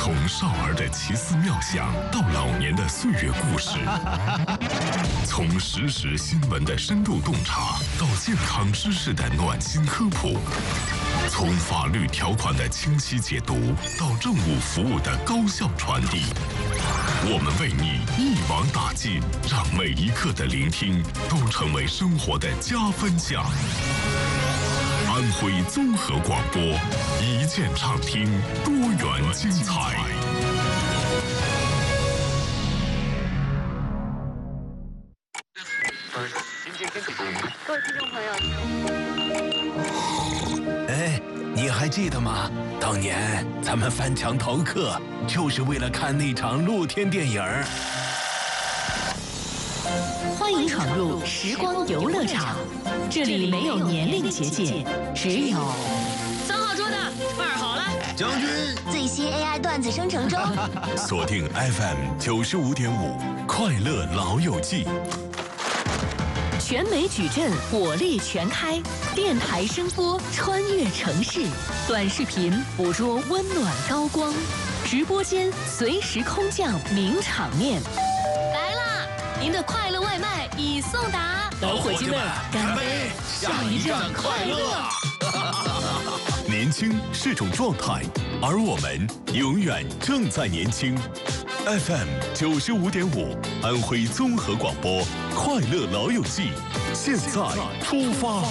从少儿的奇思妙想到老年的岁月故事，从实时新闻的深度洞察到健康知识的暖心科普，从法律条款的清晰解读到政务服务的高效传递，我们为你一网打尽，让每一刻的聆听都成为生活的加分项。安徽综合广播，一键畅听，多元精彩。 各位听众朋友， 哎，你还记得吗？当年咱们翻墙逃课，就是为了看那场露天电影。 欢迎闯入时光游乐场，这里没有年龄结界，只有 3号桌的办好了， 将军最新 AI 段子生成中。 锁定 FM 95.5，快乐老友记。 全美矩阵火力全开，电台声波穿越城市，短视频捕捉温暖高光，直播间随时空降名场面。 来啦！您的快乐外卖已送达， 老伙计们，干杯！ 下一站快乐！ 年轻是种状态，而我们永远正在年轻。FM 95.5，安徽综合广播，快乐老友记，现在出发。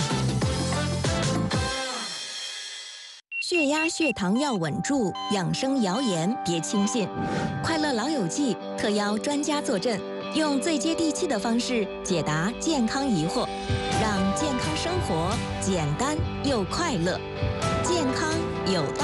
血压、血糖要稳住，养生谣言别轻信。快乐老友记特邀专家坐镇，用最接地气的方式解答健康疑惑，让健康生活简单又快乐，健康有道。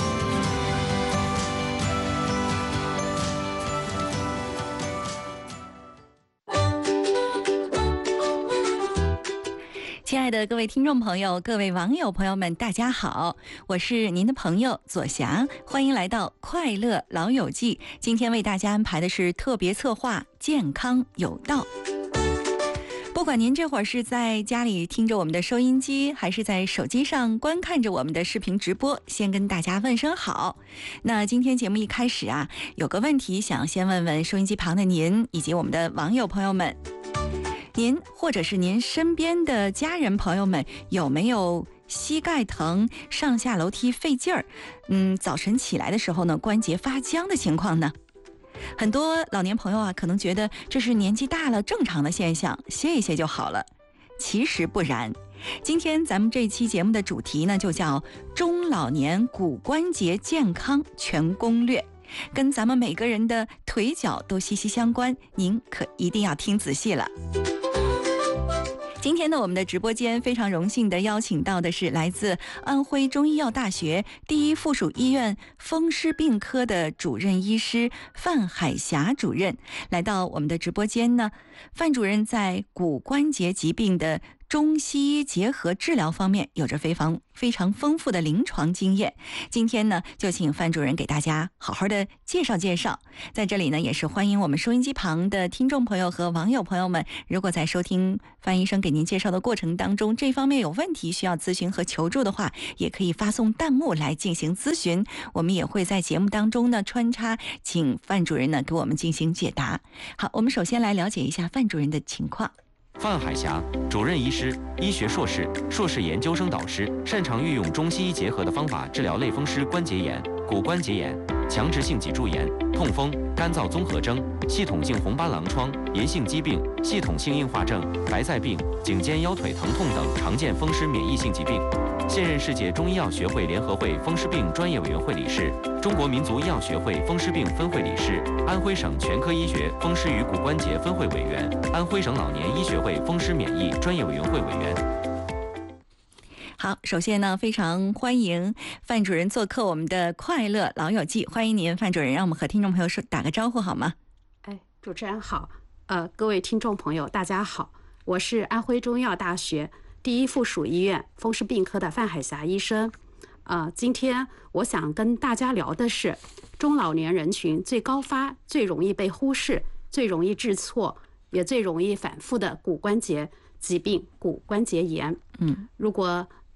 亲爱的各位听众朋友，各位网友朋友们，大家好，我是您的朋友左霞，欢迎来到快乐老友记。今天为大家安排的是特别策划健康有道。不管您这会儿是在家里听着我们的收音机，还是在手机上观看着我们的视频直播，先跟大家问声好。那今天节目一开始啊，有个问题想先问问收音机旁的您以及我们的网友朋友们，您或者是您身边的家人朋友们，有没有膝盖疼、上下楼梯费劲儿，早晨起来的时候呢，关节发僵的情况呢？很多老年朋友啊，可能觉得这是年纪大了正常的现象，歇一歇就好了。其实不然。今天咱们这期节目的主题呢，就叫中老年骨关节健康全攻略，跟咱们每个人的腿脚都息息相关，您可一定要听仔细了。今天呢，我们的直播间非常荣幸的邀请到的是来自安徽中医药大学第一附属医院风湿病科的主任医师范海霞主任来到我们的直播间呢。范主任在骨关节疾病的中西医结合治疗方面有着非常丰富的临床经验。今天呢，就请范主任给大家好好的介绍介绍。在这里呢，也是欢迎我们收音机旁的听众朋友和网友朋友们，如果在收听范医生给您介绍的过程当中，这方面有问题需要咨询和求助的话，也可以发送弹幕来进行咨询，我们也会在节目当中呢穿插，请范主任呢给我们进行解答。好，我们首先来了解一下范主任的情况。 范海霞，主任医师，医学硕士、硕士研究生导师，擅长运用中西医结合的方法治疗类风湿关节炎、骨关节炎、强直性脊柱炎、痛风、干燥综合征、系统性红斑狼疮、炎性疾病、系统性硬化症、白带病、颈肩腰腿疼痛等常见风湿免疫性疾病。现任世界中医药学会联合会风湿病专业委员会理事，中国民族医药学会风湿病分会理事，安徽省全科医学风湿与骨关节分会委员，安徽省老年医学会风湿免疫专业委员会委员。 好，首先呢，非常欢迎范主任做客我们的快乐老友记，欢迎您，范主任，让我们和听众朋友说打个招呼好吗？ 主持人好，各位听众朋友大家好，我是安徽中医药大学第一附属医院风湿病科的范海霞医生。今天我想跟大家聊的是中老年人群最高发、最容易被忽视、最容易治错，也最容易反复的骨关节疾病——骨关节炎。如果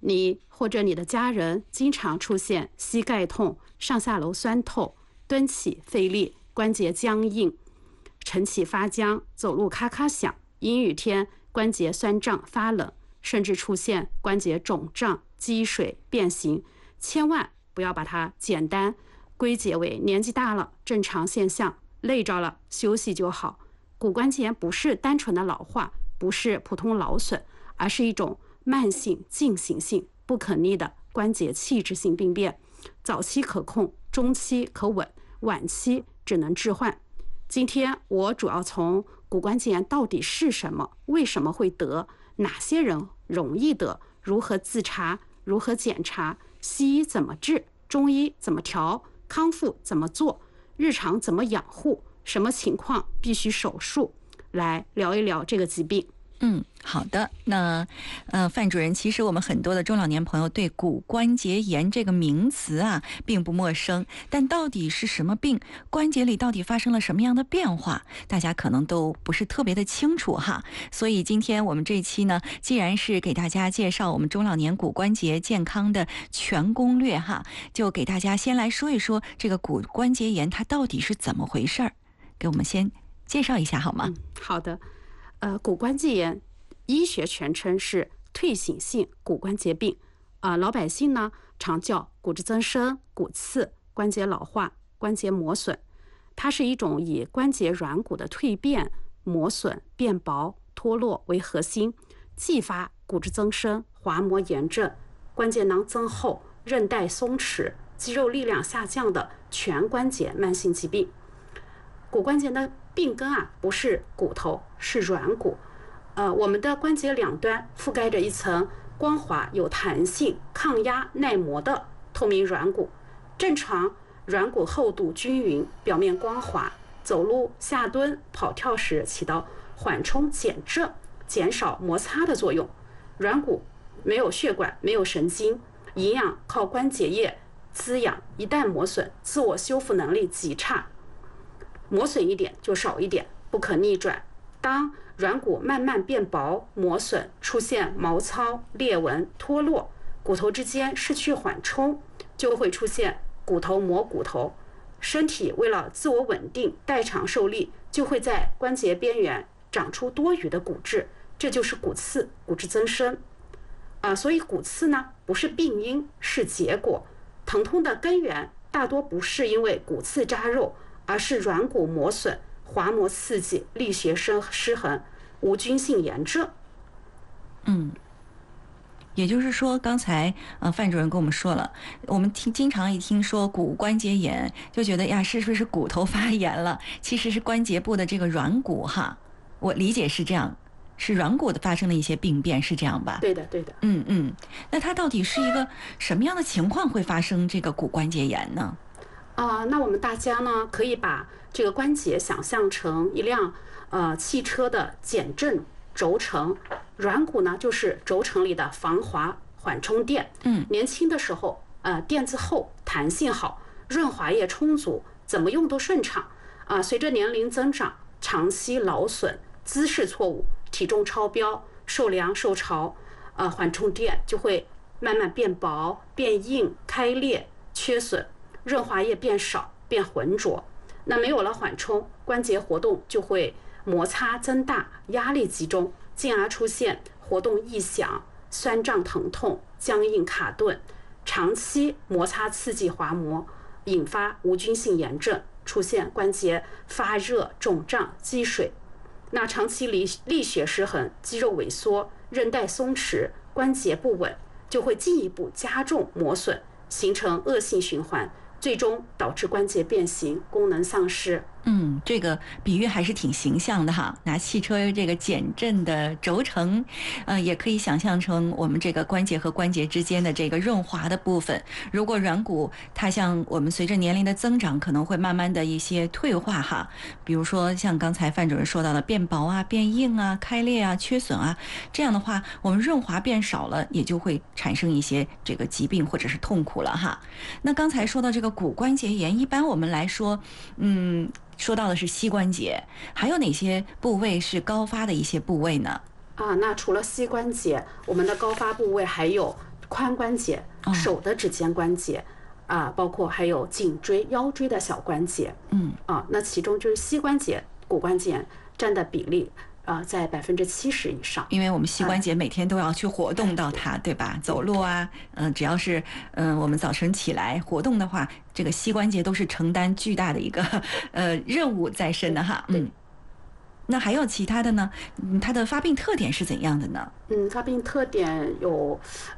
你或者你的家人经常出现膝盖痛、上下楼酸痛、蹲起费力、关节僵硬、晨起发僵、走路咔咔响、阴雨天关节酸胀发冷，甚至出现关节肿胀、积水、变形，千万不要把它简单归结为年纪大了正常现象，累着了休息就好。骨关节炎不是单纯的老化，不是普通劳损，而是一种慢性进行性不可逆的关节器质性病变，早期可控，中期可稳，晚期只能置换。今天我主要从骨关节炎到底是什么，为什么会得，哪些人容易得，如何自查，如何检查，西医怎么治，中医怎么调，康复怎么做，日常怎么养护，什么情况必须手术，来聊一聊这个疾病。 好的。那范主任，其实我们很多的中老年朋友对骨关节炎这个名词啊并不陌生，但到底是什么病，关节里到底发生了什么样的变化，大家可能都不是特别的清楚哈。所以今天我们这一期呢，既然是给大家介绍我们中老年骨关节健康的全攻略哈，就给大家先来说一说这个骨关节炎它到底是怎么回事儿，给我们先介绍一下好吗？ 好的。骨关节炎医学全称是退行性骨关节病，老百姓呢常叫骨质增生、骨刺、关节老化、关节磨损。它是一种以关节软骨的蜕变、磨损、变薄、脱落为核心，继发骨质增生、滑膜炎症、关节囊增厚、韧带松弛、肌肉力量下降的全关节慢性疾病。骨关节的病根不是骨头，是软骨。我们的关节两端覆盖着一层光滑、有弹性、抗压耐磨的透明软骨。正常软骨厚度均匀，表面光滑，走路、下蹲、跑跳时起到缓冲减震、减少摩擦的作用。软骨没有血管，没有神经，营养靠关节液滋养，一旦磨损，自我修复能力极差，磨损一点就少一点，不可逆转。当软骨慢慢变薄、磨损，出现毛糙、裂纹、脱落，骨头之间失去缓冲，就会出现骨头磨骨头。身体为了自我稳定、代偿受力，就会在关节边缘长出多余的骨质，这就是骨刺、骨质增生。所以骨刺呢，不是病因，是结果。疼痛的根源大多不是因为骨刺扎肉，而是软骨磨损、滑膜刺激、力学失衡、无菌性炎症。 也就是说，刚才范主任跟我们说了，我们经常一听说骨关节炎，就觉得呀，是不是骨头发炎了？其实是关节部的这个软骨哈，我理解是这样，是软骨的发生了一些病变，是这样吧？ 对的，对的。 那它到底是一个什么样的情况会发生这个骨关节炎呢？ 那我们大家呢，可以把这个关节想象成一辆汽车的减震轴承，软骨呢就是轴承里的防滑缓冲垫。年轻的时候垫子厚，弹性好，润滑液充足，怎么用都顺畅。随着年龄增长，长期劳损、姿势错误、体重超标、受凉受潮，缓冲垫就会慢慢变薄、变硬、开裂、缺损，润滑液变少、变浑浊。那没有了缓冲，关节活动就会摩擦增大，压力集中，进而出现活动异响、酸胀疼痛、僵硬卡顿，长期摩擦刺激滑膜，引发无菌性炎症，出现关节发热、肿胀、积水。那长期力学失衡、肌肉萎缩、韧带松弛、关节不稳，就会进一步加重磨损，形成恶性循环，最终导致关节变形、功能丧失。 这个比喻还是挺形象的哈。拿汽车这个减震的轴承，也可以想象成我们这个关节和关节之间的这个润滑的部分。如果软骨它像我们随着年龄的增长，可能会慢慢的一些退化哈。比如说像刚才范主任说到的变薄啊、变硬啊、开裂啊、缺损啊，这样的话我们润滑变少了，也就会产生一些这个疾病或者是痛苦了哈。那刚才说到这个骨关节炎，一般我们来说，说到的是膝关节，还有哪些部位是高发的一些部位呢？ 那除了膝关节，我们的高发部位还有髋关节、手的指尖关节包括还有颈椎、腰椎的小关节。那其中就是膝关节骨关节炎占的比例在70%以上。 因为我们膝关节每天都要去活动到它，对吧？走路啊，只要是我们早晨起来活动的话，这个膝关节都是承担巨大的一个任务在身的哈。那还有其他的呢？它的发病特点是怎样的呢？ 发病特点有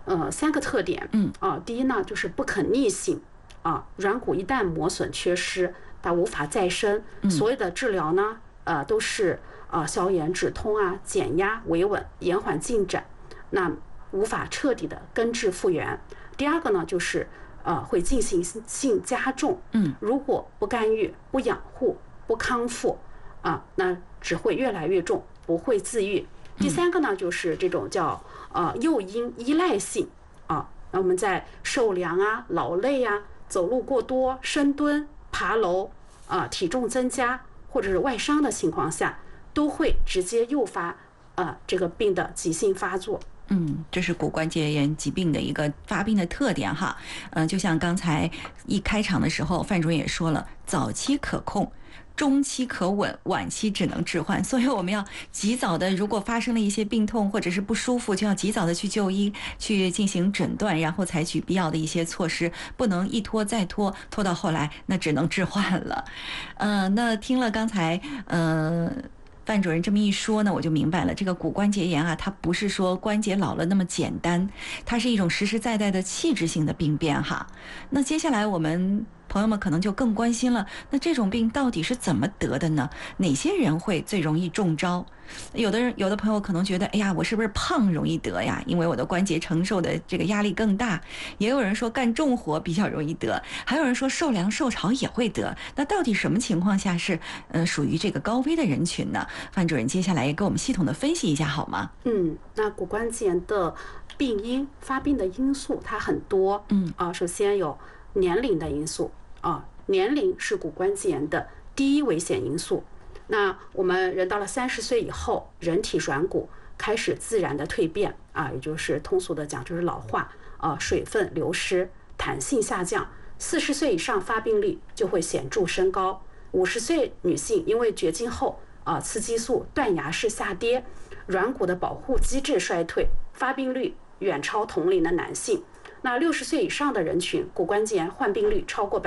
3个特点。第一呢就是不可逆性软骨一旦磨损缺失，它无法再生。所有的治疗呢都是消炎止痛减压维稳，延缓进展，那无法彻底的根治复原。第二个呢就是会进行性加重。如果不干预、不养护、不康复那只会越来越重，不会自愈。第三个呢就是这种叫诱因依赖性那我们在受凉劳累走路过多、深蹲、爬楼体重增加或者是外伤的情况下，都会直接诱发这个病的急性发作。 这是骨关节炎疾病的一个发病的特点哈。就像刚才一开场的时候，范主任也说了，早期可控，中期可稳，晚期只能置换。所以我们要及早的，如果发生了一些病痛或者是不舒服，就要及早的去就医，去进行诊断，然后采取必要的一些措施，不能一拖再拖，拖到后来那只能置换了。那听了刚才范主任这么一说呢，我就明白了，这个骨关节炎它不是说关节老了那么简单，它是一种实实在在的器质性的病变哈。那接下来我们朋友们可能就更关心了，那这种病到底是怎么得的呢？哪些人会最容易中招？有的朋友可能觉得，哎呀，我是不是胖容易得呀？因为我的关节承受的这个压力更大。也有人说干重活比较容易得，还有人说受凉受潮也会得。那到底什么情况下是属于这个高危的人群呢？范主任接下来也给我们系统的分析一下好吗？ 那骨关节炎的病因发病的因素它很多。首先有年龄的因素年龄是骨关节炎的第一危险因素。那我们人到了30岁以后，人体软骨开始自然的蜕变也就是通俗的讲就是老化水分流失，弹性下降。40岁以上发病率就会显著升高。50岁女性因为绝经后雌激素断崖式下跌，软骨的保护机制衰退，发病率远超同龄的男性。那60岁以上的人群，骨关节炎患病率超过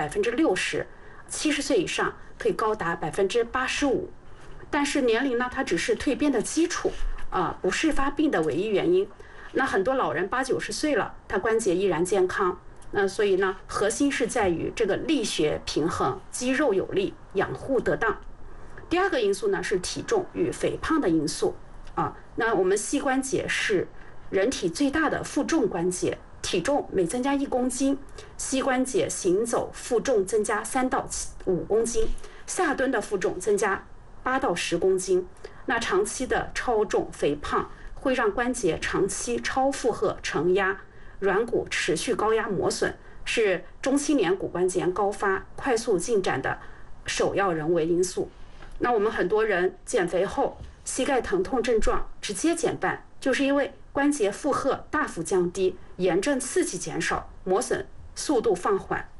60%，70岁以上可以高达85%。但是年龄呢，它只是蜕变的基础不是发病的唯一原因。那很多老人80、90岁了，他关节依然健康。那所以呢，核心是在于这个力学平衡，肌肉有力，养护得当。第二个因素呢是体重与肥胖的因素那我们膝关节是人体最大的负重关节，体重每增加1公斤，膝关节行走负重增加3到5公斤，下蹲的负重增加8到10公斤。那长期的超重肥胖会让关节长期超负荷承压，软骨持续高压磨损，是中青年骨关节炎高发快速进展的首要人为因素。那我们很多人减肥后膝盖疼痛症状直接减半，就是因为关节负荷大幅降低，炎症刺激减少，磨损速度放缓。